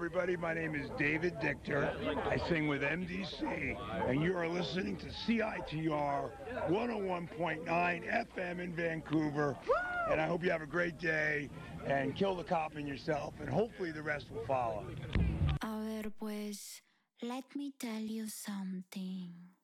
everybody. My name is David Dichter. I sing with MDC, and you are listening to CITR 101.9 FM in Vancouver. And I hope you have a great day and kill the cop in yourself, and hopefully the rest will follow. A ver, pues, let me tell you something.